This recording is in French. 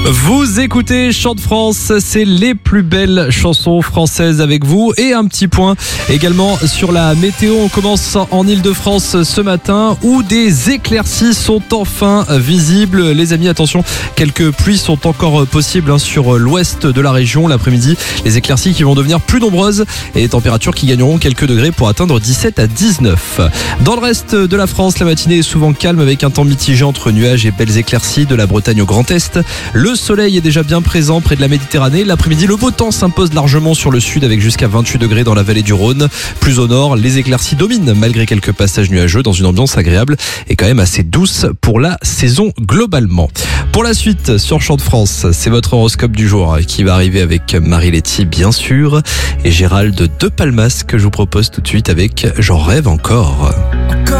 Vous écoutez Chant de France, c'est les plus belles chansons françaises avec vous. Et un petit point également sur la météo. On commence en Ile-de-France ce matin où des éclaircies sont enfin visibles. Les amis, attention, quelques pluies sont encore possibles sur l'ouest de la région l'après-midi. Les éclaircies qui vont devenir plus nombreuses et les températures qui gagneront quelques degrés pour atteindre 17 à 19. Dans le reste de la France, la matinée est souvent calme avec un temps mitigé entre nuages et belles éclaircies de la Bretagne au Grand Est. Le soleil est déjà bien présent près de la Méditerranée. L'après-midi, le beau temps s'impose largement sur le sud avec jusqu'à 28 degrés dans la vallée du Rhône. Plus au nord, les éclaircies dominent malgré quelques passages nuageux dans une ambiance agréable et quand même assez douce pour la saison globalement. Pour la suite, sur Chant de France, c'est votre horoscope du jour qui va arriver avec Marie Letty bien sûr et Gérald de Palmas que je vous propose tout de suite avec J'en rêve encore.